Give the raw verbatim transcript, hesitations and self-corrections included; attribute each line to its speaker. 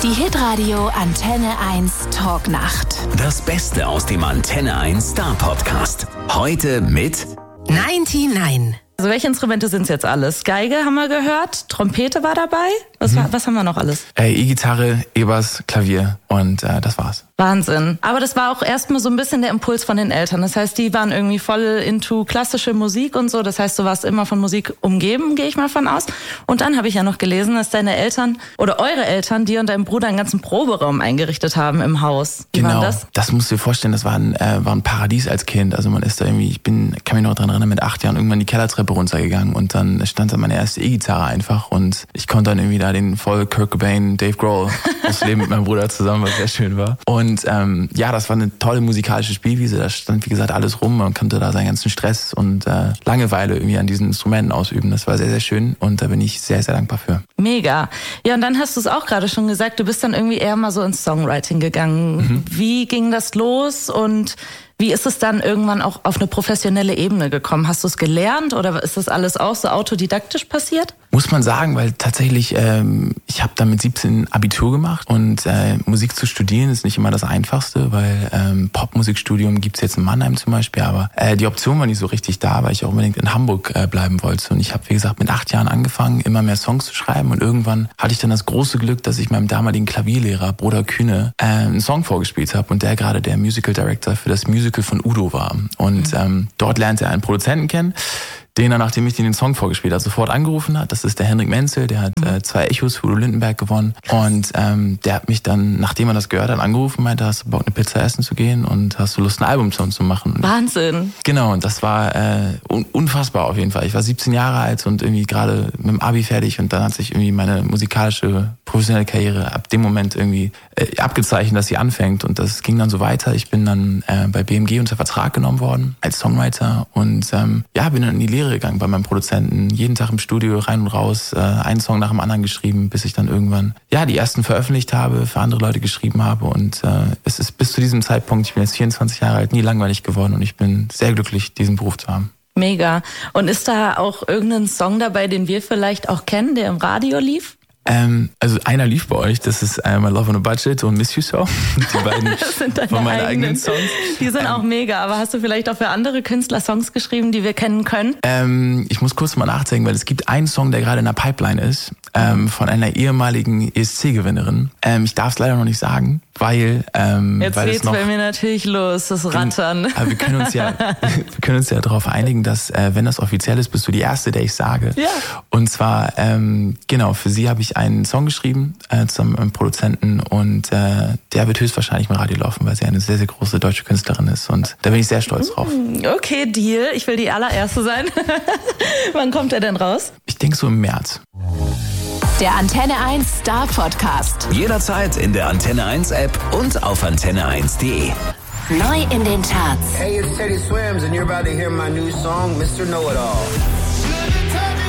Speaker 1: Die Hitradio Antenne eins Talknacht.
Speaker 2: Das Beste aus dem Antenne eins Star Podcast. Heute mit
Speaker 3: neunundneunzig.
Speaker 4: Also welche Instrumente sind es jetzt alles? Geige haben wir gehört, Trompete war dabei. Was, mhm. war, was haben wir noch alles?
Speaker 5: Äh, E-Gitarre, E-Bass, Klavier und äh, das war's.
Speaker 4: Wahnsinn. Aber das war auch erstmal so ein bisschen der Impuls von den Eltern. Das heißt, die waren irgendwie voll into klassische Musik und so. Das heißt, du warst immer von Musik umgeben, gehe ich mal von aus. Und dann habe ich ja noch gelesen, dass deine Eltern oder eure Eltern dir und deinem Bruder einen ganzen Proberaum eingerichtet haben im Haus. Wie
Speaker 5: genau,
Speaker 4: war das?
Speaker 5: Das musst du dir vorstellen, das war ein, äh, war ein Paradies als Kind. Also man ist da irgendwie, ich bin, kann mich noch dran erinnern, mit acht Jahren irgendwann die Kellertreppe runtergegangen und dann stand da meine erste E-Gitarre einfach und ich konnte dann irgendwie da den voll Kurt Cobain, Dave Grohl ausleben mit meinem Bruder zusammen, was sehr schön war. Und ähm, ja, das war eine tolle musikalische Spielwiese, da stand wie gesagt alles rum, man konnte da seinen ganzen Stress und äh, Langeweile irgendwie an diesen Instrumenten ausüben. Das war sehr, sehr schön und da bin ich sehr, sehr dankbar für.
Speaker 4: Mega. Ja, und dann hast du es auch gerade schon gesagt, du bist dann irgendwie eher mal so ins Songwriting gegangen. Mhm. Wie ging das los und wie ist es dann irgendwann auch auf eine professionelle Ebene gekommen? Hast du es gelernt oder ist das alles auch so autodidaktisch passiert?
Speaker 5: Muss man sagen, weil tatsächlich, ähm, ich habe dann mit siebzehn Abitur gemacht und äh, Musik zu studieren ist nicht immer das Einfachste, weil ähm, Popmusikstudium gibt's jetzt in Mannheim zum Beispiel, aber äh, die Option war nicht so richtig da, weil ich auch unbedingt in Hamburg äh, bleiben wollte. Und ich habe, wie gesagt, mit acht Jahren angefangen, immer mehr Songs zu schreiben und irgendwann hatte ich dann das große Glück, dass ich meinem damaligen Klavierlehrer, Bruder Kühne, äh, einen Song vorgespielt habe und der gerade der Musical Director für das Musical von Udo war. Und mhm. ähm, dort lernte er einen Produzenten kennen, den er, nachdem ich den Song vorgespielt habe, sofort angerufen hat. Das ist der Henrik Menzel, der hat äh, zwei Echos für Udo Lindenberg gewonnen. Und ähm, der hat mich dann, nachdem er das gehört hat, angerufen, meinte, hast du Bock, eine Pizza essen zu gehen und hast du Lust, ein Album zu uns zu machen?
Speaker 4: Wahnsinn.
Speaker 5: Genau, und das war äh, un- unfassbar auf jeden Fall. Ich war siebzehn Jahre alt und irgendwie gerade mit dem Abi fertig und dann hat sich irgendwie meine musikalische, professionelle Karriere ab dem Moment irgendwie äh, abgezeichnet, dass sie anfängt. Und das ging dann so weiter. Ich bin dann äh, bei B M G unter Vertrag genommen worden als Songwriter und ähm, ja, bin dann in die Lehre gegangen bei meinem Produzenten, jeden Tag im Studio rein und raus, äh, einen Song nach dem anderen geschrieben, bis ich dann irgendwann ja die ersten veröffentlicht habe, für andere Leute geschrieben habe und äh, es ist bis zu diesem Zeitpunkt, ich bin jetzt vierundzwanzig Jahre alt, nie langweilig geworden und ich bin sehr glücklich, diesen Beruf zu haben.
Speaker 4: Mega. Und ist da auch irgendein Song dabei, den wir vielleicht auch kennen, der im Radio lief?
Speaker 5: Ähm, also einer lief bei euch, das ist äh, My Love on a Budget und Miss You So. Die beiden
Speaker 4: das sind deine
Speaker 5: von meinen
Speaker 4: eigenen,
Speaker 5: eigenen Songs.
Speaker 4: Die sind
Speaker 5: ähm,
Speaker 4: auch mega, aber hast du vielleicht auch für andere Künstler Songs geschrieben, die wir kennen können?
Speaker 5: Ähm, ich muss kurz mal nachdenken, weil es gibt einen Song, der gerade in der Pipeline ist, ähm, von einer ehemaligen E S C-Gewinnerin. Ähm, ich darf es leider noch nicht sagen, weil ähm,
Speaker 4: Jetzt
Speaker 5: weil
Speaker 4: geht's
Speaker 5: es noch,
Speaker 4: bei mir natürlich los, das Rattern.
Speaker 5: Aber wir können uns ja, wir können uns ja darauf einigen, dass äh, wenn das offiziell ist, bist du die Erste, der ich sage.
Speaker 4: Ja.
Speaker 5: Und zwar ähm, genau für sie habe ich einen Song geschrieben äh, zusammen mit einem Produzenten und äh, der wird höchstwahrscheinlich im Radio laufen, weil sie eine sehr sehr große deutsche Künstlerin ist und da bin ich sehr stolz drauf.
Speaker 4: Okay, Deal. Ich will die allererste sein. Wann kommt er denn raus?
Speaker 5: Ich denke so im März.
Speaker 1: Der Antenne eins Star Podcast.
Speaker 2: jederzeit in der Antenne eins App und auf antenne eins punkt de.
Speaker 1: Neu in den Charts.
Speaker 6: Hey, it's Teddy Swims and you're about to hear my new song, Mister Know-It-All.